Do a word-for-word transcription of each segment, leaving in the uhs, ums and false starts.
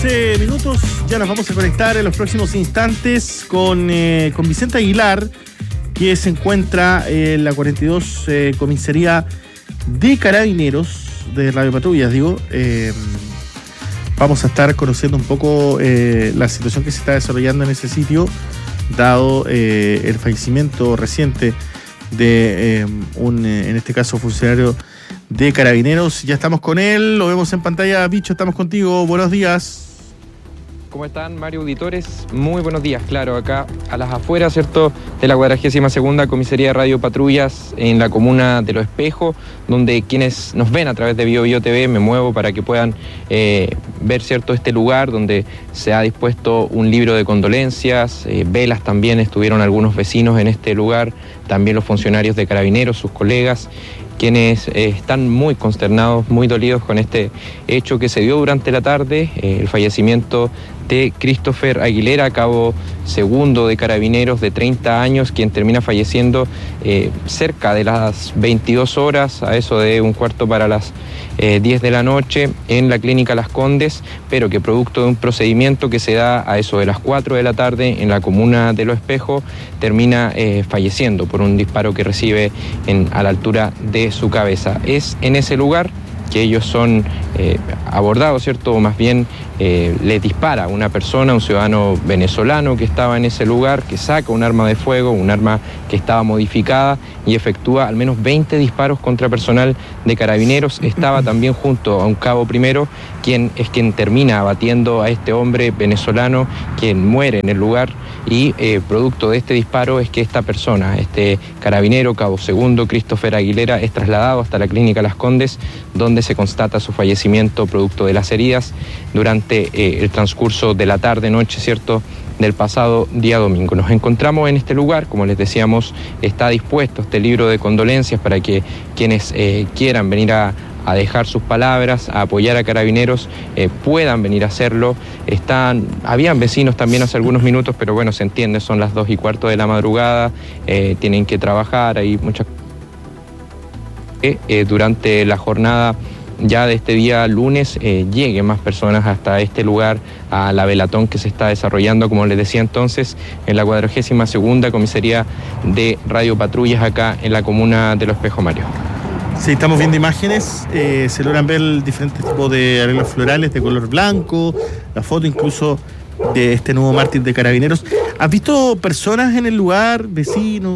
once minutos, ya nos vamos a conectar en los próximos instantes con, eh, con Vicente Aguilar, que se encuentra en la cuarenta y dos eh, Comisaría de Carabineros de Radio Patrullas, digo. Eh, vamos a estar conociendo un poco eh, la situación que se está desarrollando en ese sitio, dado eh, el fallecimiento reciente de eh, un, eh, en este caso, funcionario de Carabineros. Ya estamos con él, lo vemos en pantalla. Bicho, estamos contigo, buenos días. ¿Cómo están, Mario, auditores? Muy buenos días, claro, acá a las afueras, ¿cierto?, de la cuadragésima segunda Comisaría de Radio Patrullas en la comuna de Los Espejos, donde quienes nos ven a través de Bio Bio T V, me muevo para que puedan eh, ver, ¿cierto?, este lugar donde se ha dispuesto un libro de condolencias, eh, velas también, estuvieron algunos vecinos en este lugar, también los funcionarios de Carabineros, sus colegas, quienes eh, están muy consternados, muy dolidos con este hecho que se dio durante la tarde, eh, el fallecimiento de Christopher Aguilera, cabo segundo de Carabineros de treinta años, quien termina falleciendo eh, cerca de las veintidós horas, a eso de un cuarto para las eh, diez de la noche, en la clínica Las Condes, pero que producto de un procedimiento que se da a eso de las cuatro de la tarde en la comuna de Los Espejos, termina eh, falleciendo por un disparo que recibe en, a la altura de su cabeza. Es en ese lugar que ellos son eh, abordados, ¿cierto? O más bien eh, les dispara una persona, un ciudadano venezolano que estaba en ese lugar, que saca un arma de fuego, un arma que estaba modificada y efectúa al menos veinte disparos contra personal de Carabineros. Estaba también junto a un cabo primero, quien es quien termina abatiendo a este hombre venezolano, quien muere en el lugar, y eh, producto de este disparo es que esta persona, este carabinero, cabo segundo, Christopher Aguilera, es trasladado hasta la clínica Las Condes, donde se constata su fallecimiento producto de las heridas durante eh, el transcurso de la tarde-noche, ¿cierto?, del pasado día domingo. Nos encontramos en este lugar, como les decíamos, está dispuesto este libro de condolencias para que quienes eh, quieran venir a a dejar sus palabras, a apoyar a Carabineros, eh, puedan venir a hacerlo. Están, habían vecinos también hace algunos minutos, pero bueno, se entiende, son las dos y cuarto de la madrugada, eh, tienen que trabajar, hay muchas... Eh, eh, durante la jornada ya de este día lunes eh, lleguen más personas hasta este lugar, a la velatón que se está desarrollando, como les decía entonces, en la cuadragésima segunda Comisaría de Radio Patrullas acá en la comuna de Los Espejos, Mario. Sí, estamos viendo imágenes, eh, se logran ver diferentes tipos de arreglos florales de color blanco, la foto incluso de este nuevo mártir de Carabineros. ¿Has visto personas en el lugar, vecinos?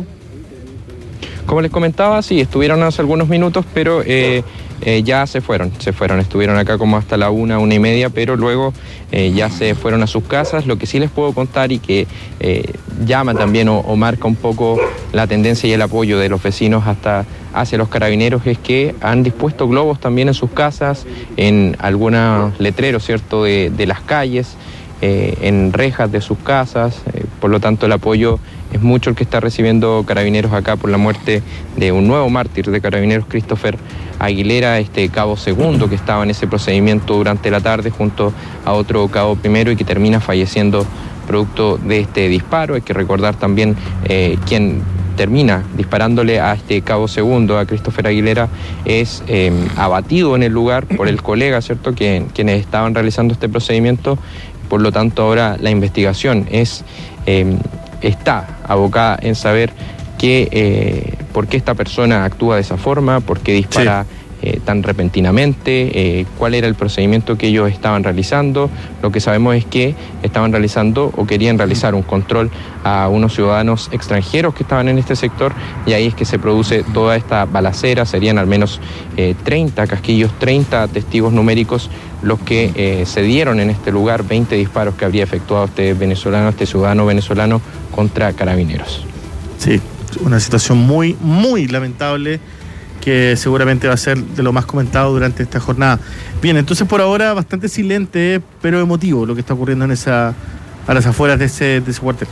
Como les comentaba, sí, estuvieron hace algunos minutos, pero eh, eh, ya se fueron, se fueron, estuvieron acá como hasta la una, una y media, pero luego eh, ya se fueron a sus casas. Lo que sí les puedo contar y que eh, llama también o, o marca un poco la tendencia y el apoyo de los vecinos hasta hacia los Carabineros es que han dispuesto globos también en sus casas, en algunos letreros, ¿cierto?, de, de las calles, eh, en rejas de sus casas, eh, por lo tanto el apoyo es mucho el que está recibiendo Carabineros acá por la muerte de un nuevo mártir de Carabineros, Christopher Aguilera, este cabo segundo que estaba en ese procedimiento durante la tarde junto a otro cabo primero y que termina falleciendo producto de este disparo. Hay que recordar también eh, quién termina disparándole a este cabo segundo, a Christopher Aguilera, es eh, abatido en el lugar por el colega, ¿cierto?, que, quienes estaban realizando este procedimiento. Por lo tanto, ahora la investigación es... Eh, está abocada en saber qué, eh, por qué esta persona actúa de esa forma, por qué dispara sí. eh, tan repentinamente, eh, cuál era el procedimiento que ellos estaban realizando. Lo que sabemos es que estaban realizando o querían realizar un control a unos ciudadanos extranjeros que estaban en este sector, y ahí es que se produce toda esta balacera. Serían al menos eh, treinta casquillos, treinta testigos numéricos los que eh, se dieron en este lugar, veinte disparos que habría efectuado este venezolano, este ciudadano venezolano contra Carabineros. Sí, una situación muy, muy lamentable que seguramente va a ser de lo más comentado durante esta jornada. Bien, entonces por ahora bastante silente, pero emotivo lo que está ocurriendo en esa, a las afueras de ese, de ese cuartel.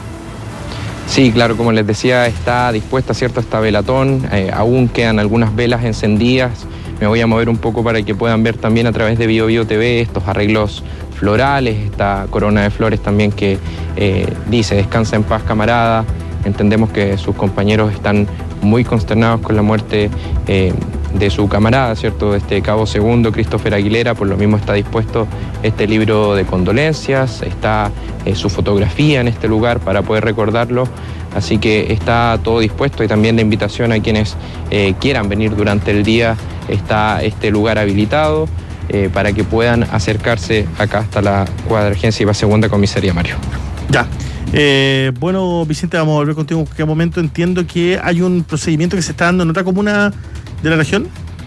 Sí, claro, como les decía, está dispuesta, ¿cierto?, esta velatón, eh, aún quedan algunas velas encendidas. Me voy a mover un poco para que puedan ver también a través de Bio Bio T V estos arreglos florales, esta corona de flores también que eh, dice "Descansa en paz, camarada". Entendemos que sus compañeros están muy consternados con la muerte eh, de su camarada, ¿cierto? De este cabo segundo, Christopher Aguilera. Por lo mismo está dispuesto este libro de condolencias, está eh, su fotografía en este lugar para poder recordarlo. Así que está todo dispuesto, y también la invitación a quienes eh, quieran venir durante el día. Está este lugar habilitado eh, para que puedan acercarse acá hasta la cuadragésima segunda comisaría, Mario. Ya. Eh, bueno, Vicente, vamos a volver contigo en cualquier momento. Entiendo que hay un procedimiento que se está dando en otra comuna de la región.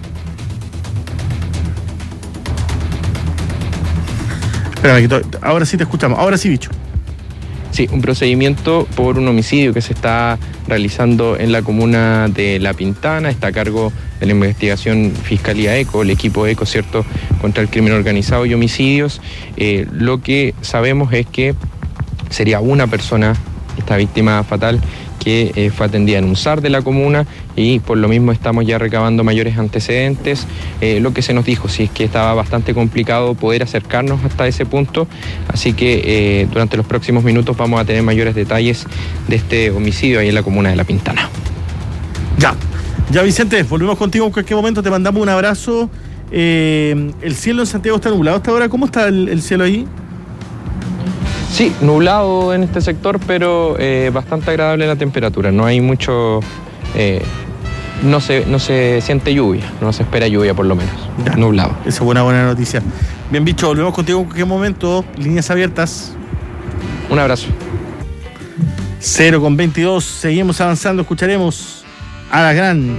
Espérame, que to- ahora sí te escuchamos. Ahora sí, bicho. Sí, un procedimiento por un homicidio que se está realizando en la comuna de La Pintana. Está a cargo de la investigación Fiscalía ECO, el equipo ECO, ¿cierto?, contra el crimen organizado y homicidios. Eh, lo que sabemos es que sería una persona, esta víctima fatal, que eh, fue atendida en un S A R de la comuna, y por lo mismo estamos ya recabando mayores antecedentes. Eh, lo que se nos dijo, sí, es que estaba bastante complicado poder acercarnos hasta ese punto, así que eh, durante los próximos minutos vamos a tener mayores detalles de este homicidio ahí en la comuna de La Pintana. Ya. Ya, Vicente, volvemos contigo en cualquier momento. Te mandamos un abrazo. Eh, el cielo en Santiago está nublado hasta ahora. ¿Cómo está el, el cielo ahí? Sí, nublado en este sector, pero eh, bastante agradable la temperatura. No hay mucho... Eh, no, se, no se siente lluvia, no se espera lluvia por lo menos. Ya. Nublado. Esa es buena, buena noticia. Bien, bicho, volvemos contigo en cualquier momento. Líneas abiertas. Un abrazo. cero con veintidós. Seguimos avanzando. Escucharemos a la gran...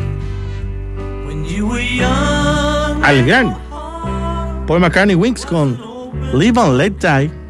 al gran Paul McCartney Winks con Live and Let Die.